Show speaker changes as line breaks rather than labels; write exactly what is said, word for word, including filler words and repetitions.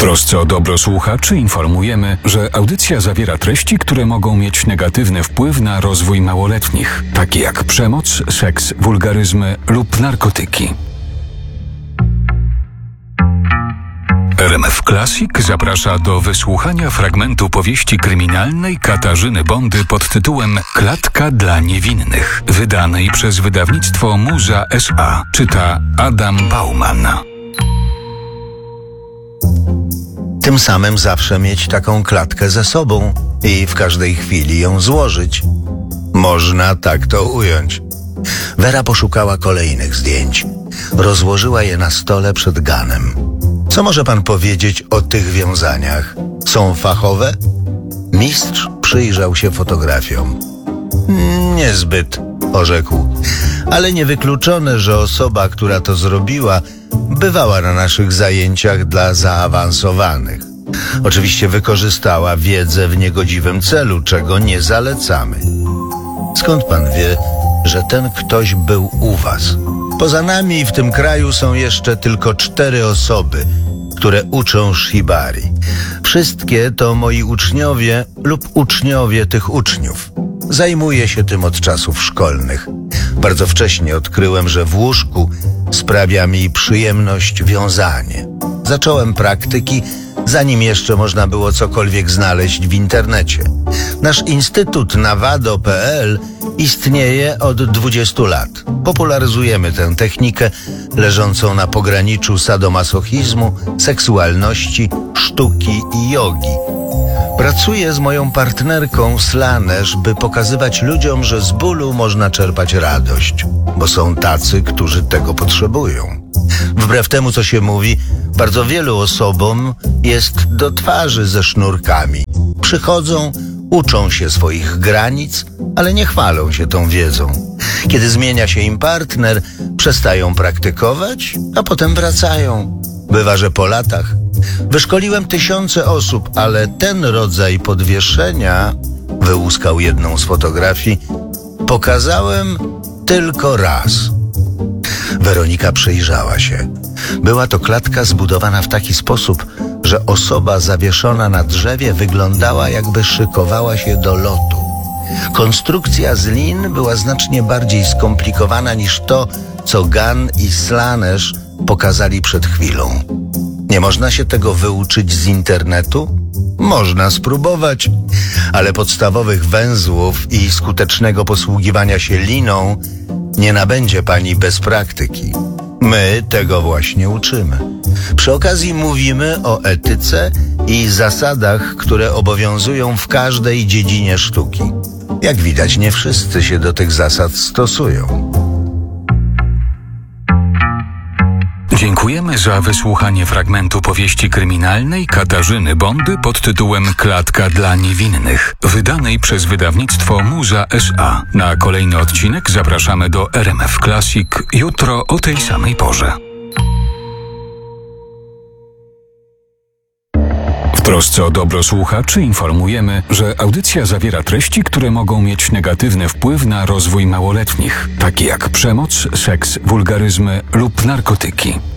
trosce o dobro słuchaczy informujemy, że audycja zawiera treści, które mogą mieć negatywny wpływ na rozwój małoletnich, takie jak przemoc, seks, wulgaryzmy lub narkotyki. R M F Classic zaprasza do wysłuchania fragmentu powieści kryminalnej Katarzyny Bondy pod tytułem Klatka dla niewinnych, wydanej przez wydawnictwo Muza S A. Czyta Adam Bauman.
Tym samym zawsze mieć taką klatkę ze sobą i w każdej chwili ją złożyć. Można tak to ująć. Wera poszukała kolejnych zdjęć. Rozłożyła je na stole przed Ganem. Co może pan powiedzieć o tych wiązaniach? Są fachowe? Mistrz przyjrzał się fotografiom. Niezbyt, orzekł. Ale niewykluczone, że osoba, która to zrobiła, bywała na naszych zajęciach dla zaawansowanych. Oczywiście wykorzystała wiedzę w niegodziwym celu, czego nie zalecamy. Skąd pan wie, że ten ktoś był u was? Poza nami w tym kraju są jeszcze tylko cztery osoby, które uczą shibari. Wszystkie to moi uczniowie lub uczniowie tych uczniów. Zajmuję się tym od czasów szkolnych. Bardzo wcześnie odkryłem, że w łóżku sprawia mi przyjemność wiązanie. Zacząłem praktyki, zanim jeszcze można było cokolwiek znaleźć w internecie. Nasz instytut nawado kropka p l istnieje od dwudziestu lat. Popularyzujemy tę technikę leżącą na pograniczu sadomasochizmu, seksualności, sztuki i jogi. Pracuję z moją partnerką Slanesh, by pokazywać ludziom, że z bólu można czerpać radość, bo są tacy, którzy tego potrzebują. Wbrew temu, co się mówi, bardzo wielu osobom jest do twarzy ze sznurkami. Przychodzą, uczą się swoich granic, ale nie chwalą się tą wiedzą. Kiedy zmienia się im partner, przestają praktykować, a potem wracają. Bywa, że po latach. Wyszkoliłem tysiące osób, ale ten rodzaj podwieszenia, wyłuskał jedną z fotografii, pokazałem tylko raz. Weronika przyjrzała się. Była to klatka zbudowana w taki sposób, że osoba zawieszona na drzewie wyglądała, jakby szykowała się do lotu. Konstrukcja z lin była znacznie bardziej skomplikowana niż to, co Gan i Slanesh pokazali przed chwilą. Nie można się tego wyuczyć z internetu? Można spróbować, ale podstawowych węzłów i skutecznego posługiwania się liną nie nabędzie pani bez praktyki. My tego właśnie uczymy. Przy okazji mówimy o etyce i zasadach, które obowiązują w każdej dziedzinie sztuki. Jak widać, nie wszyscy się do tych zasad stosują.
Dziękujemy za wysłuchanie fragmentu powieści kryminalnej Katarzyny Bondy pod tytułem Klatka dla niewinnych, wydanej przez wydawnictwo Muza S A. Na kolejny odcinek zapraszamy do R M F Classic jutro o tej samej porze. W trosce o dobro słuchaczy informujemy, że audycja zawiera treści, które mogą mieć negatywny wpływ na rozwój małoletnich, takie jak przemoc, seks, wulgaryzmy lub narkotyki.